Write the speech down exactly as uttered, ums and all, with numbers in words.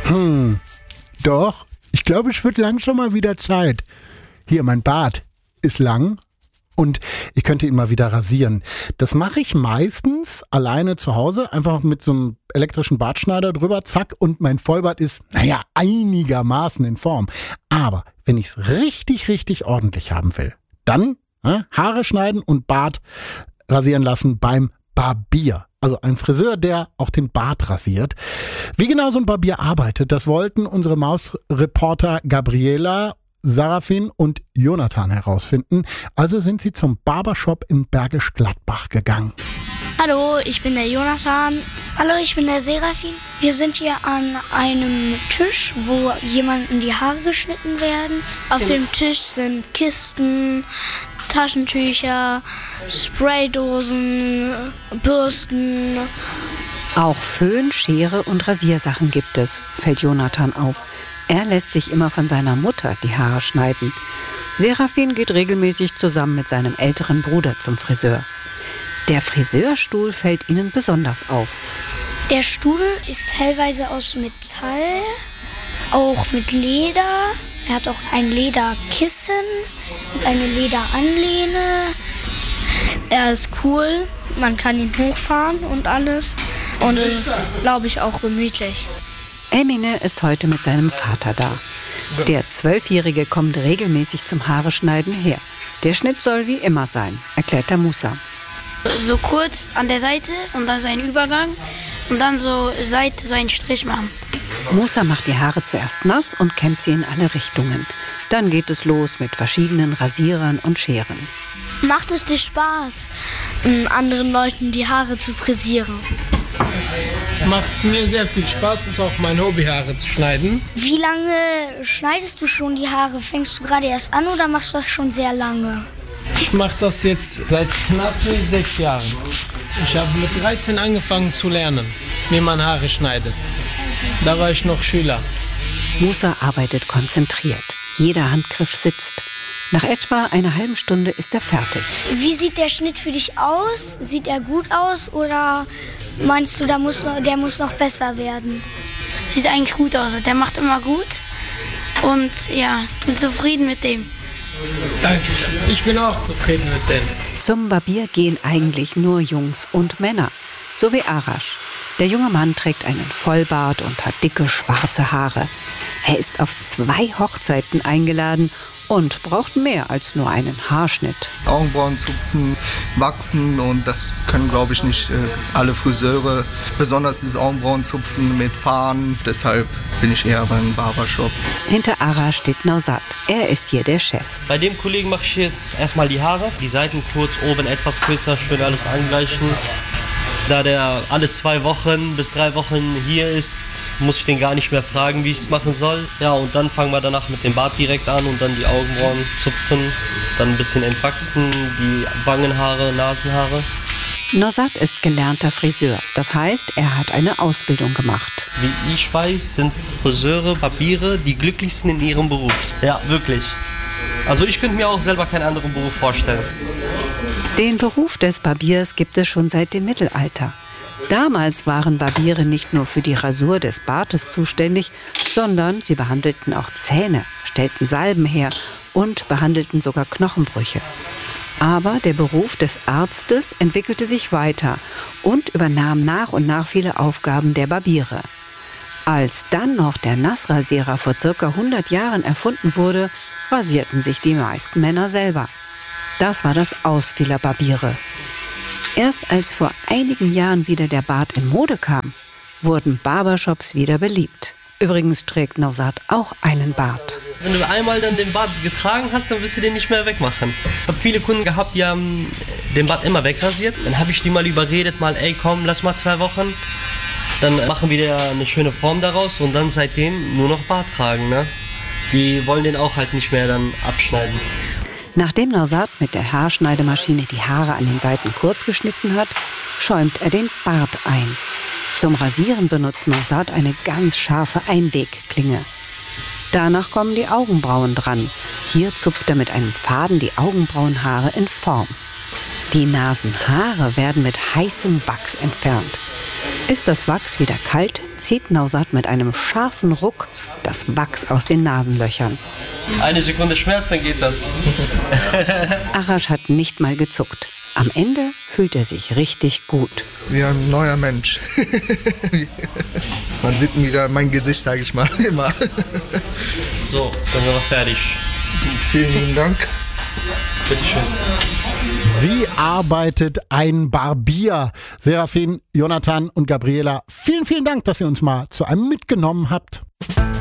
Hm, doch. Ich glaube, es wird langsam mal wieder Zeit. Hier, mein Bart ist lang und ich könnte ihn mal wieder rasieren. Das mache ich meistens alleine zu Hause, einfach mit so einem elektrischen Bartschneider drüber, zack, und mein Vollbart ist, naja, einigermaßen in Form. Aber wenn ich es richtig, richtig ordentlich haben will, dann äh, Haare schneiden und Bart rasieren lassen beim Barbier. Also ein Friseur, der auch den Bart rasiert. Wie genau so ein Barbier arbeitet, das wollten unsere Mausreporter Gabriela, Sarafin und Jonathan herausfinden. Also sind sie zum Barbershop in Bergisch Gladbach gegangen. Hallo, ich bin der Jonathan. Hallo, ich bin der Serafin. Wir sind hier an einem Tisch, wo jemandem die Haare geschnitten werden. Auf dem Tisch sind Kisten, Taschentücher, Spraydosen, Bürsten. Auch Föhn, Schere und Rasiersachen gibt es, fällt Jonathan auf. Er lässt sich immer von seiner Mutter die Haare schneiden. Serafin geht regelmäßig zusammen mit seinem älteren Bruder zum Friseur. Der Friseurstuhl fällt ihnen besonders auf. Der Stuhl ist teilweise aus Metall, auch mit Leder. Er hat auch ein Lederkissen und eine Lederanlehne. Er ist cool, man kann ihn hochfahren und alles. Und es ist, glaube ich, auch gemütlich. Emine ist heute mit seinem Vater da. Der Zwölfjährige kommt regelmäßig zum Haareschneiden her. Der Schnitt soll wie immer sein, erklärt der Musa. So kurz an der Seite und dann so ein Übergang und dann so Seite so einen Strich machen. Musa macht die Haare zuerst nass und kämmt sie in alle Richtungen. Dann geht es los mit verschiedenen Rasierern und Scheren. Macht es dir Spaß, anderen Leuten die Haare zu frisieren? Es macht mir sehr viel Spaß, es ist auch mein Hobby, Haare zu schneiden. Wie lange schneidest du schon die Haare? Fängst du gerade erst an oder machst du das schon sehr lange? Ich mache das jetzt seit knapp sechs Jahren. Ich habe mit dreizehn angefangen zu lernen, wie man Haare schneidet. Da war ich noch Schüler. Musa arbeitet konzentriert. Jeder Handgriff sitzt. Nach etwa einer halben Stunde ist er fertig. Wie sieht der Schnitt für dich aus? Sieht er gut aus oder meinst du, der muss noch, der muss noch besser werden? Sieht eigentlich gut aus. Der macht immer gut. Und ja, bin zufrieden mit dem. Danke. Ich bin auch zufrieden mit dem. Zum Barbier gehen eigentlich nur Jungs und Männer. So wie Arash. Der junge Mann trägt einen Vollbart und hat dicke schwarze Haare. Er ist auf zwei Hochzeiten eingeladen und braucht mehr als nur einen Haarschnitt. Augenbrauen zupfen, wachsen und das können, glaube ich, nicht äh, alle Friseure. Besonders dieses Augenbrauenzupfen mit Fahnen. Deshalb bin ich eher beim Barbershop. Hinter Arash steht Nausat. Er ist hier der Chef. Bei dem Kollegen mache ich jetzt erstmal die Haare. Die Seiten kurz, oben etwas kürzer, schön alles angleichen. Da der alle zwei Wochen bis drei Wochen hier ist, muss ich den gar nicht mehr fragen, wie ich es machen soll. Ja, und dann fangen wir danach mit dem Bart direkt an und dann die Augenbrauen zupfen, dann ein bisschen entwachsen, die Wangenhaare, Nasenhaare. Nausat ist gelernter Friseur. Das heißt, er hat eine Ausbildung gemacht. Wie ich weiß, sind Friseure, Barbiere die glücklichsten in ihrem Beruf. Ja, wirklich. Also ich könnte mir auch selber keinen anderen Beruf vorstellen. Den Beruf des Barbiers gibt es schon seit dem Mittelalter. Damals waren Barbiere nicht nur für die Rasur des Bartes zuständig, sondern sie behandelten auch Zähne, stellten Salben her und behandelten sogar Knochenbrüche. Aber der Beruf des Arztes entwickelte sich weiter und übernahm nach und nach viele Aufgaben der Barbiere. Als dann noch der Nassrasierer vor circa hundert Jahren erfunden wurde, rasierten sich die meisten Männer selber. Das war das Aus vieler Barbiere. Erst als vor einigen Jahren wieder der Bart in Mode kam, wurden Barbershops wieder beliebt. Übrigens trägt Nausat auch einen Bart. Wenn du einmal dann den Bart getragen hast, dann willst du den nicht mehr wegmachen. Ich habe viele Kunden gehabt, die haben den Bart immer wegrasiert. Dann habe ich die mal überredet, mal, ey komm, lass mal zwei Wochen. Dann machen wir eine schöne Form daraus und dann seitdem nur noch Bart tragen. Ne? Die wollen den auch halt nicht mehr dann abschneiden. Nachdem Nausat mit der Haarschneidemaschine die Haare an den Seiten kurz geschnitten hat, schäumt er den Bart ein. Zum Rasieren benutzt Nausat eine ganz scharfe Einwegklinge. Danach kommen die Augenbrauen dran. Hier zupft er mit einem Faden die Augenbrauenhaare in Form. Die Nasenhaare werden mit heißem Wachs entfernt. Ist das Wachs wieder kalt, zieht Nausat mit einem scharfen Ruck das Wachs aus den Nasenlöchern. Eine Sekunde Schmerz, dann geht das. Arash hat nicht mal gezuckt. Am Ende fühlt er sich richtig gut. Wie ein neuer Mensch. Man sieht wieder mein Gesicht, sage ich mal, immer. So, dann sind wir fertig. Vielen lieben Dank. Bitteschön. Wie arbeitet ein Barbier? Serafin, Jonathan und Gabriela, vielen, vielen Dank, dass ihr uns mal zu einem mitgenommen habt.